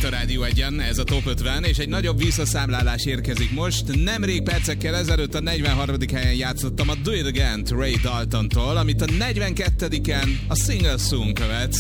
itt a Rádió Egyen, ez a Top 50, és egy nagyobb visszaszámlálás érkezik most. Nemrég percekkel ezelőtt a 43. helyen játszottam a Do It Again-t Ray Daltontól, amit a 42-en a Single Soon követ.